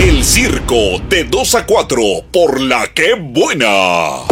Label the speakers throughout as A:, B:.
A: El circo de 2 a 4 por La Que Buena.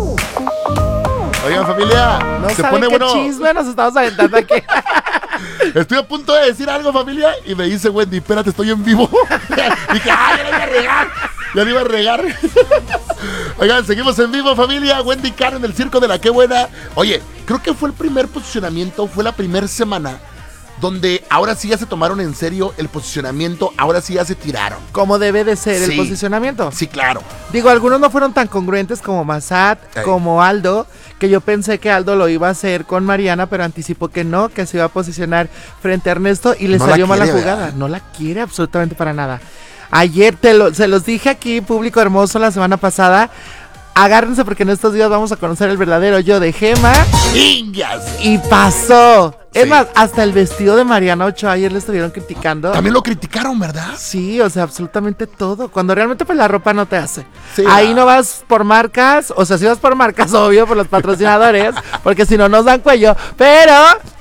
B: Oigan, familia,
C: No
B: se
C: saben
B: pone
C: qué
B: bueno.
C: chisme nos estamos aventando aquí.
B: Estoy a punto de decir algo, familia, y me dice Wendy, espérate, estoy en vivo. Dije, ¡ay, ya le iba a regar! Ya le iba a regar. Oigan, seguimos en vivo, familia. Wendy Caro en el circo de La Que Buena. Oye, creo que fue el primer posicionamiento, fue la primera semana donde ahora sí ya se tomaron en serio el posicionamiento, ahora sí ya se tiraron.
C: Como debe de ser
B: Sí.
C: el posicionamiento.
B: Sí, claro.
C: Digo, algunos no fueron tan congruentes como Massad,
B: Ey.
C: como Aldo, que yo pensé que Aldo lo iba a hacer con Mariana, pero anticipó que no, que se iba a posicionar frente a Ernesto y le
B: No la
C: salió mala
B: quiere,
C: jugada.
B: ¿verdad?
C: No la quiere absolutamente para nada. Ayer se los dije aquí, público hermoso, la semana pasada. Agárrense porque en estos días vamos a conocer el verdadero yo de Gema.
B: ¡Ingas!
C: Y pasó. Es
B: Sí.
C: más, hasta el vestido de Mariana Ochoa ayer le estuvieron criticando.
B: También lo criticaron, ¿verdad?
C: Sí, o sea, absolutamente todo. Cuando realmente pues la ropa no te hace.
B: Sí,
C: Ahí
B: la-
C: no vas por marcas, o sea, sí vas por marcas, obvio, por los patrocinadores, porque si no nos dan cuello, pero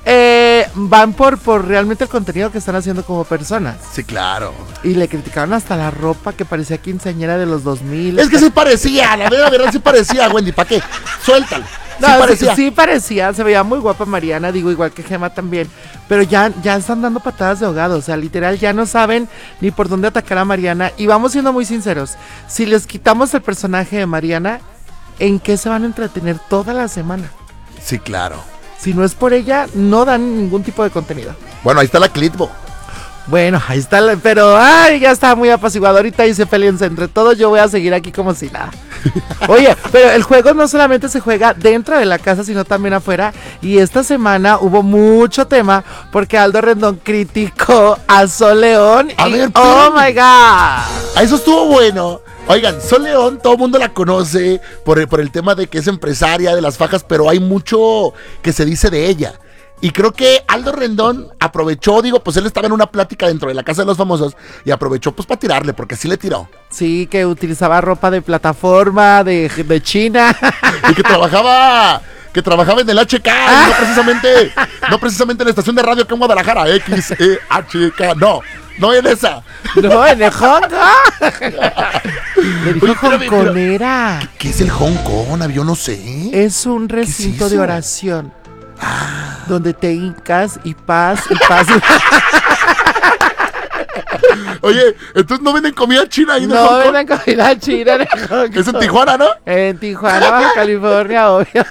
C: van por realmente el contenido que están haciendo como personas.
B: Sí, claro.
C: Y le criticaron hasta la ropa que parecía quinceañera de los 2000.
B: Es que sí parecía, la verdad sí parecía, Wendy, ¿para qué? Suéltalo.
C: No,
B: Sí parecía.
C: sí parecía, se veía muy guapa Mariana, digo, igual que Gema también, pero ya están dando patadas de ahogado, o sea, literal, ya no saben ni por dónde atacar a Mariana, y vamos siendo muy sinceros, si les quitamos el personaje de Mariana, ¿en qué se van a entretener toda la semana?
B: Sí, claro.
C: Si no es por ella, no dan ningún tipo de contenido.
B: Bueno, ahí está la Clitbo.
C: Bueno, ahí está, pero ay, ya está muy apaciguado. Ahorita y se peleense entre todos. Yo voy a seguir aquí como si nada. Oye, pero el juego no solamente se juega dentro de la casa, sino también afuera. Y esta semana hubo mucho tema porque Aldo Rendón criticó a Sol León.
B: A
C: y,
B: ver,
C: oh
B: espérame.
C: my God.
B: A eso estuvo bueno. Oigan, Sol León, todo el mundo la conoce por el tema de que es empresaria de las fajas, pero hay mucho que se dice de ella. Y creo que Aldo Rendón aprovechó, pues él estaba en una plática dentro de la Casa de los Famosos y aprovechó pues para tirarle, porque sí le tiró.
C: Sí, que utilizaba ropa de plataforma, de China.
B: Y que trabajaba en el HK, y no precisamente en la estación de radio que en Guadalajara, XEHK, no en esa.
C: No, en el Hong Kong. Le dijo
B: Oye, espérame,
C: hongkonera.
B: ¿Qué es el Hong Kong? Yo no sé.
C: Es un recinto de
B: eso?
C: oración. Donde te hincas y paz.
B: Oye, entonces no venden comida china ahí en
C: No
B: Hong Kong.
C: venden comida china en el Hong Kong.
B: Es en Tijuana, ¿no?
C: En Tijuana, Baja California, obvio.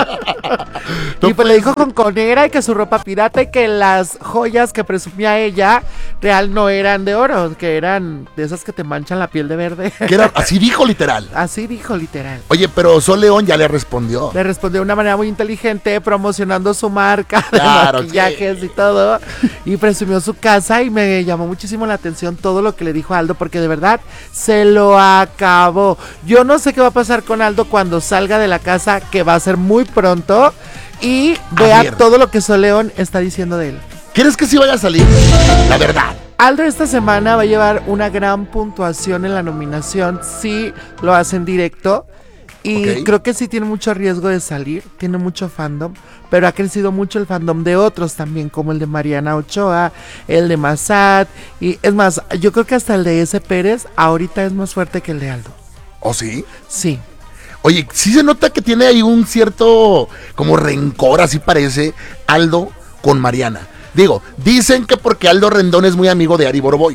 C: Y pues le dijo con conera y que su ropa pirata y que las joyas que presumía ella real no eran de oro, que eran de esas que te manchan la piel de verde.
B: Que era, así dijo literal.
C: Así dijo literal.
B: Oye, pero Sol León ya le respondió.
C: Le respondió de una manera muy inteligente, promocionando su marca de
B: Claro,
C: maquillajes
B: sí.
C: y todo. Y presumió su casa y me llamó muchísimo la atención todo lo que le dijo Aldo, porque de verdad se lo acabó. Yo no sé qué va a pasar con Aldo cuando salga de la casa, que va a ser muy pronto, y vea
B: ver.
C: todo lo que Sol León está diciendo de él.
B: ¿Quieres que sí vaya a salir? La verdad.
C: Aldo esta semana va a llevar una gran puntuación en la nominación si lo hace en directo. Y
B: Ok.
C: creo que sí tiene mucho riesgo de salir, tiene mucho fandom, pero ha crecido mucho el fandom de otros también, como el de Mariana Ochoa, el de Massad, y es más, yo creo que hasta el de S. Pérez ahorita es más fuerte que el de Aldo.
B: ¿Oh, sí?
C: Sí,
B: Oye, sí se nota que tiene ahí un cierto como rencor, así parece, Aldo con Mariana. Digo, dicen que porque Aldo Rendón es muy amigo de Ari Boroboy.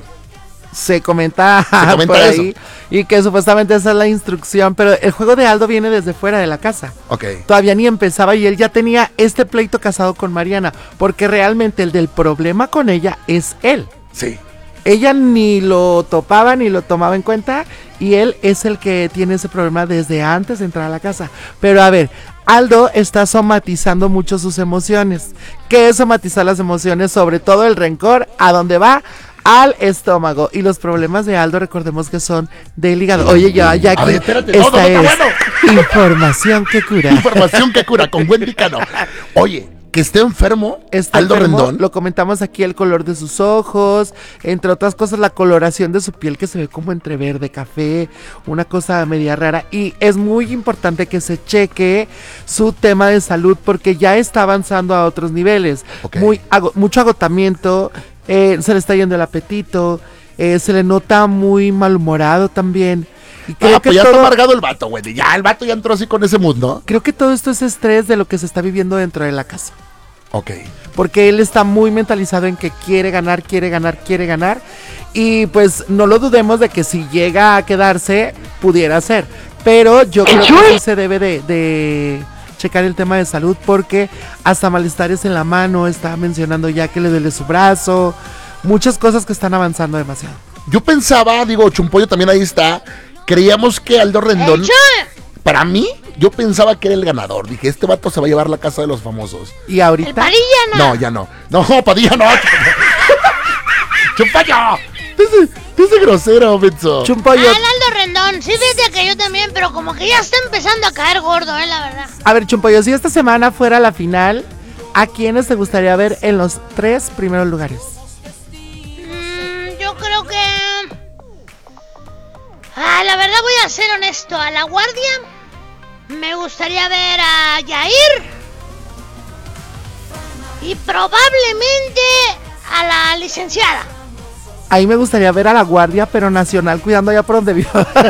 C: se comenta
B: comenta
C: por
B: eso.
C: ahí, y que supuestamente esa es la instrucción, pero el juego de Aldo viene desde fuera de la casa.
B: Ok.
C: Todavía ni empezaba y él ya tenía este pleito casado con Mariana, porque realmente el del problema con ella es él.
B: Sí.
C: Ella ni lo topaba ni lo tomaba en cuenta y él es el que tiene ese problema desde antes de entrar a la casa. Pero a ver, Aldo está somatizando mucho sus emociones. ¿Qué es somatizar las emociones? Sobre todo el rencor, ¿a dónde va? Al estómago. Y los problemas de Aldo, recordemos que son del hígado. Oye, ya aquí
B: A ver, espérate.
C: esta
B: No, está
C: es
B: bueno.
C: información que cura.
B: Información que cura con Wendy Cano. Oye, que esté enfermo
C: Está
B: Aldo
C: enfermo,
B: Rendón.
C: lo comentamos aquí, el color de sus ojos, entre otras cosas la coloración de su piel que se ve como entre verde, café, una cosa media rara, y es muy importante que se cheque su tema de salud porque ya está avanzando a otros niveles,
B: Ok.
C: mucho agotamiento, se le está yendo el apetito, Se le nota muy malhumorado también. Y creo que
B: pues ya está amargado el vato, Wendy. Ya, el vato ya entró así con ese mood, ¿no?
C: creo que todo esto es estrés de lo que se está viviendo dentro de la casa.
B: Ok.
C: Porque él está muy mentalizado en que quiere ganar, quiere ganar, quiere ganar. Y pues no lo dudemos de que si llega a quedarse, pudiera ser. Pero yo creo que sí se debe de checar el tema de salud, porque hasta malestares en la mano, está mencionando ya que le duele su brazo. Muchas cosas que están avanzando demasiado.
B: Yo pensaba, digo, Chumpollo también ahí está. Creíamos que Aldo Rendón, para mí, yo pensaba que era el ganador. Dije, este vato se va a llevar la casa de los famosos.
C: Y ahorita...
D: El Padilla no.
B: No, ya no. No, Padilla no. Chumpollo. Dice grosero, Benzo.
C: Chumpollo.
D: Al Aldo Rendón, sí, fíjate que yo también, pero como que ya está empezando a caer gordo, la verdad.
C: A ver, Chumpollo, si esta semana fuera la final, ¿a quiénes te gustaría ver en los 3 primeros lugares?
D: Yo creo que... la verdad voy a ser honesto, a La Guardia me gustaría ver a Yair y probablemente a la licenciada.
C: Ahí me gustaría ver a La Guardia, pero nacional, cuidando allá por donde vivo.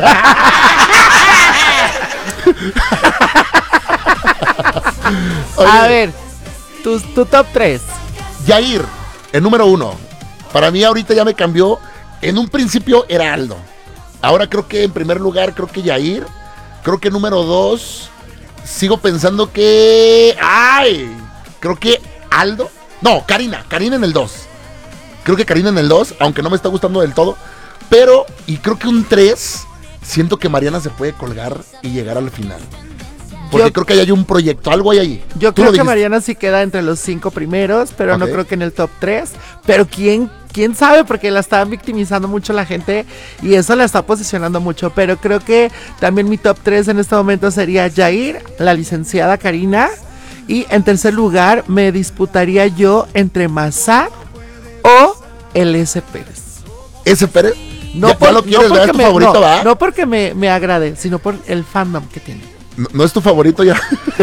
B: Oye,
C: A ver, tu top 3.
B: Yair, el número 1. Para mí ahorita ya me cambió. En un principio era Aldo. Ahora creo que en primer lugar, creo que Yair. Creo que número 2. Sigo pensando que... ¡Ay! Creo que Aldo. No, Karina en el 2. Creo que Karina en el 2, aunque no me está gustando del todo. Pero, y creo que un 3, siento que Mariana se puede colgar y llegar al final. Porque creo que ahí hay un proyecto, algo hay ahí.
C: Yo creo que Mariana sí queda entre los 5 primeros, pero no creo que en el top 3. Pero quién sabe, porque la estaban victimizando mucho la gente y eso la está posicionando mucho. Pero creo que también mi top 3 en este momento sería Yair, la licenciada Karina. Y en tercer lugar me disputaría yo entre Massad o el S. Pérez.
B: ¿S. Pérez?
C: No,
B: ya lo quieres ver, es tu favorito, ¿va?
C: No porque me agrade, sino por el fandom que tiene.
B: No es tu favorito ya.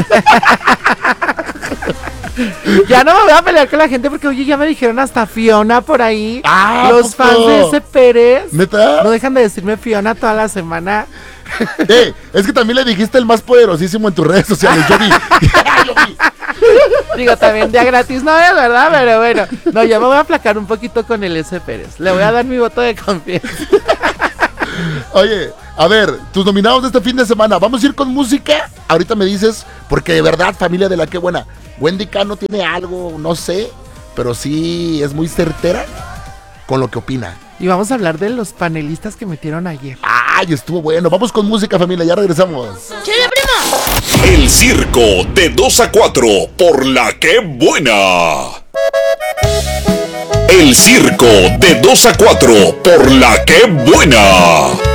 C: Ya no me voy a pelear con la gente porque, oye, ya me dijeron hasta Fiona por ahí. Los
B: ¿poco?
C: fans de S. Pérez.
B: ¿Neta?
C: No dejan de decirme Fiona toda la semana.
B: Es que también le dijiste el más poderosísimo en tus redes sociales. Yo vi.
C: Digo, también día gratis, no es verdad, pero bueno. No, ya me voy a aplacar un poquito con el S. Pérez. Le voy a dar mi voto de confianza.
B: Oye, a ver, tus nominados de este fin de semana. Vamos a ir con música. Ahorita me dices, porque de verdad, familia de la que buena, Wendy Cano tiene algo, no sé, pero sí es muy certera con lo que opina.
C: Y vamos a hablar de los panelistas que metieron ayer.
B: Ay, estuvo bueno. Vamos con música, familia, ya regresamos.
D: ¡Chile, primo!
A: El circo de 2 a 4 por la que buena. El circo de 2 a 4 por la que buena.